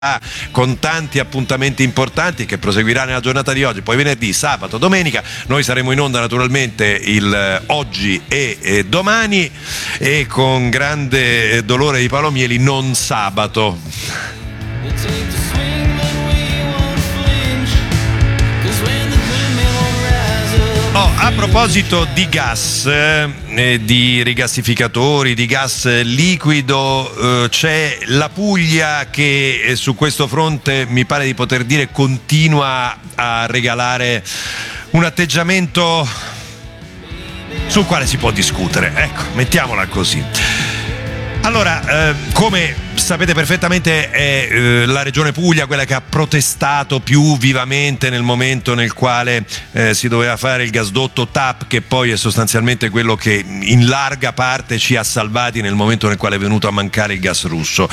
con tanti appuntamenti importanti che proseguirà nella giornata di oggi, poi venerdì, sabato, domenica. Noi saremo in onda naturalmente il oggi e domani, e con grande dolore di Paolo Mieli non sabato. A proposito di gas, di rigassificatori, di gas liquido, c'è la Puglia che su questo fronte mi pare di poter dire continua a regalare un atteggiamento sul quale si può discutere, ecco, mettiamola così. Allora, come sapete perfettamente, è la regione Puglia quella che ha protestato più vivamente nel momento nel quale si doveva fare il gasdotto TAP, che poi è sostanzialmente quello che in larga parte ci ha salvati nel momento nel quale è venuto a mancare il gas russo.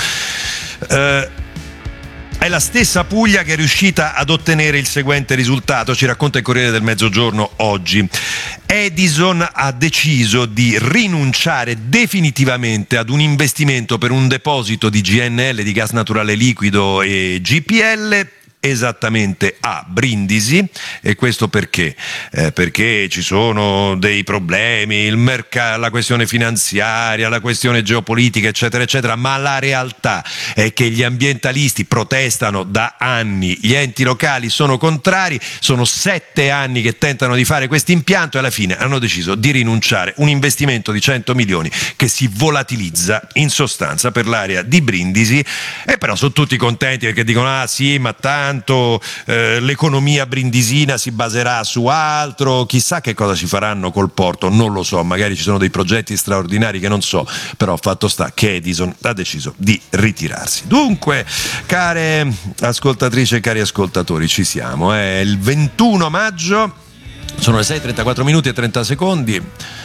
È la stessa Puglia che è riuscita ad ottenere il seguente risultato, ci racconta il Corriere del Mezzogiorno oggi. Edison ha deciso di rinunciare definitivamente ad un investimento per un deposito di GNL, di gas naturale liquido, e GPL, esattamente a Brindisi. E questo perché? Perché ci sono dei problemi, la questione finanziaria, la questione geopolitica, eccetera eccetera, ma la realtà è che gli ambientalisti protestano da anni, gli enti locali sono contrari, sono 7 anni che tentano di fare questo impianto e alla fine hanno deciso di rinunciare. Un investimento di 100 milioni che si volatilizza in sostanza per l'area di Brindisi, e però sono tutti contenti perché dicono: ah sì, ma tanto l'economia brindisina si baserà su altro, chissà che cosa ci faranno col porto, non lo so, magari ci sono dei progetti straordinari che non so, però fatto sta che Edison ha deciso di ritirarsi. Dunque, care ascoltatrici e cari ascoltatori, ci siamo, è il 21 maggio, sono le 6:34 minuti e 30 secondi.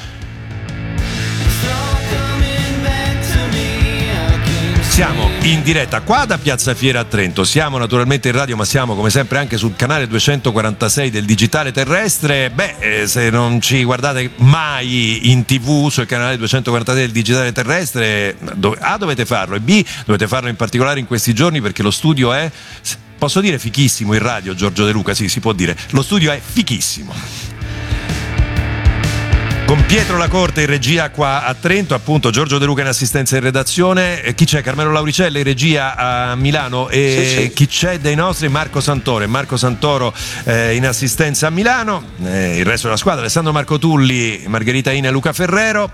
Siamo in diretta qua da Piazza Fiera a Trento, siamo naturalmente in radio, ma siamo come sempre anche sul canale 246 del digitale terrestre. Se non ci guardate mai in TV sul canale 246 del digitale terrestre, dovete farlo, e B, dovete farlo in particolare in questi giorni, perché lo studio è, posso dire fichissimo in radio, Giorgio De Luca? Sì, si può dire, lo studio è fichissimo. Con Pietro Lacorte in regia qua a Trento, appunto Giorgio De Luca in assistenza in redazione. Chi c'è? Carmelo Lauricella in regia a Milano, e sì. Chi c'è dei nostri? Marco Santoro in assistenza a Milano, il resto della squadra: Alessandro Marco Tulli, Margherita Ina e Luca Ferrero,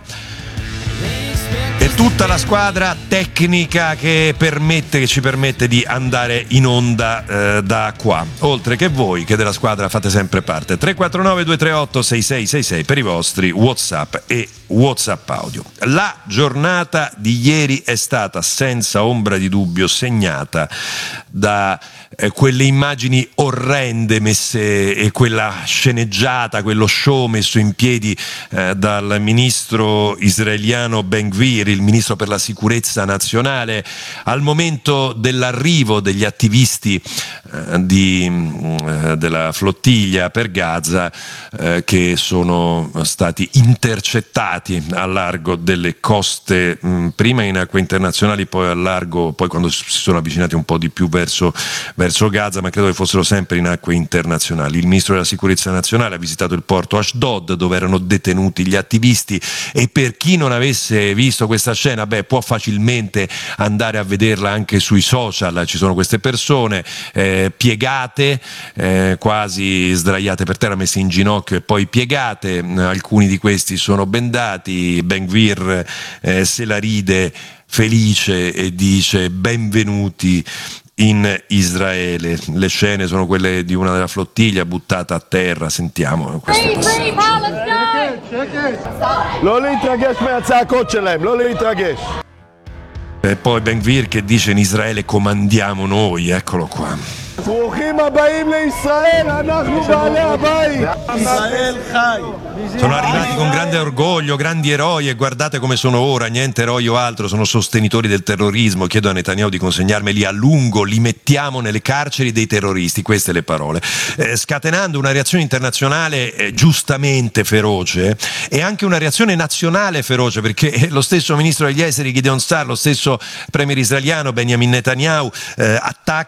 e tutta la squadra tecnica che ci permette di andare in onda da qua, oltre che voi che della squadra fate sempre parte. 349 238 6666 per i vostri WhatsApp e WhatsApp audio. La giornata di ieri è stata senza ombra di dubbio segnata da quelle immagini orrende messe, e quella sceneggiata, quello show messo in piedi dal ministro israeliano Ben-Gvir, il ministro per la sicurezza nazionale, al momento dell'arrivo degli attivisti della flottiglia per Gaza, che sono stati intercettati al largo delle coste, prima in acque internazionali, poi al largo, poi quando si sono avvicinati un po' di più verso Gaza, ma credo che fossero sempre in acque internazionali. Il ministro della sicurezza nazionale ha visitato il porto Ashdod, dove erano detenuti gli attivisti, e per chi non avesse visto questa scena, può facilmente andare a vederla anche sui social. Ci sono queste persone piegate, quasi sdraiate per terra, messe in ginocchio e poi piegate. Alcuni di questi sono bendati. Ben-Gvir se la ride felice e dice: benvenuti in Israele. Le scene sono quelle di una della flottiglia buttata a terra. Sentiamo questo passaggio. E poi Ben-Gvir che dice: in Israele comandiamo noi. Eccolo qua. ברוכים הבאים לישראל, אנחנו בעלי הבית. ישראל חי. Sono arrivati con grande orgoglio, grandi eroi, e guardate come sono ora, niente eroi o altro, sono sostenitori del terrorismo. Chiedo a Netanyahu di consegnarmeli a lungo, li mettiamo nelle carceri dei terroristi, queste le parole, scatenando una reazione internazionale giustamente feroce e anche una reazione nazionale feroce, perché lo stesso ministro degli esteri Gideon Sa'ar, lo stesso premier israeliano Benjamin Netanyahu attacca